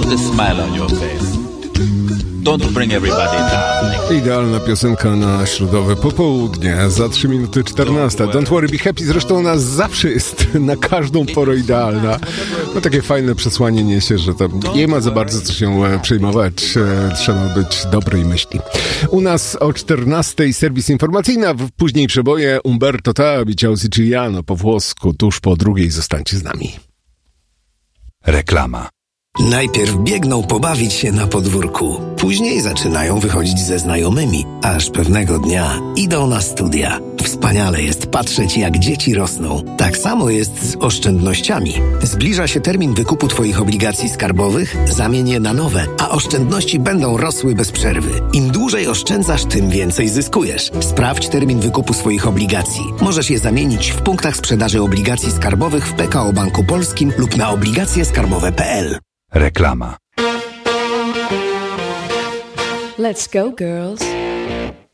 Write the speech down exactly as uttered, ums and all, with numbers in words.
put a smile on your face. Don't bring everybody down. Idealna piosenka na środowe popołudnie. Za trzy minuty czternasta. Don't worry, be happy. Zresztą ona zawsze jest na każdą porę idealna. No takie fajne przesłanie niesie, że to nie ma za bardzo co się przejmować. Trzeba być dobrej myśli. U nas o czternastej serwis informacyjny, a później przeboje Umberto Tabi, Ciao Siciliano po włosku. Tuż po drugiej zostańcie z nami. Reklama. Najpierw biegną pobawić się na podwórku, później zaczynają wychodzić ze znajomymi, aż pewnego dnia idą na studia. Wspaniale jest patrzeć, jak dzieci rosną. Tak samo jest z oszczędnościami. Zbliża się termin wykupu Twoich obligacji skarbowych, zamień je na nowe, a oszczędności będą rosły bez przerwy. Im dłużej oszczędzasz, tym więcej zyskujesz. Sprawdź termin wykupu swoich obligacji. Możesz je zamienić w punktach sprzedaży obligacji skarbowych w P K O Banku Polskim lub na obligacje skarbowe kropka p l. Reklama. Let's go, girls.